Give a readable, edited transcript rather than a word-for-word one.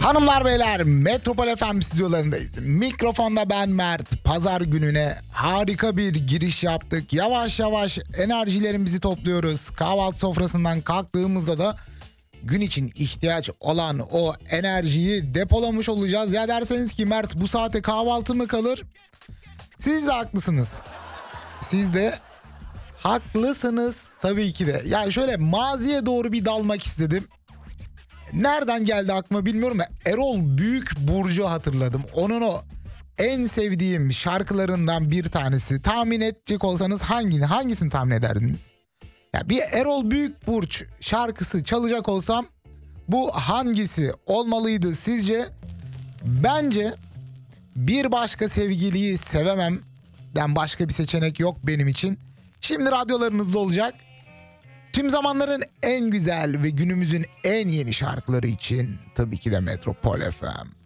Hanımlar beyler, Metropol FM stüdyolarındayız. Mikrofonda ben Mert. Pazar gününe harika bir giriş yaptık. Yavaş yavaş enerjilerimizi topluyoruz. Kahvaltı sofrasından kalktığımızda da gün için ihtiyaç olan o enerjiyi depolamış olacağız. Ya derseniz ki Mert, bu saate kahvaltı mı kalır? Siz de haklısınız. Siz de haklısınız tabii ki de. Yani şöyle maziye doğru bir dalmak istedim. Nereden geldi aklıma bilmiyorum da Erol Büyükburcu hatırladım. Onun o en sevdiğim şarkılarından bir tanesi. Tahmin edecek olsanız hangisini tahmin ederdiniz? Ya bir Erol Büyükburç şarkısı çalacak olsam bu hangisi olmalıydı sizce? Bence Bir Başka Sevgiliyi Sevemem'den başka bir seçenek yok benim için. Şimdi radyolarınızda olacak. Tüm zamanların en güzel ve günümüzün en yeni şarkıları için tabii ki de Metropol FM.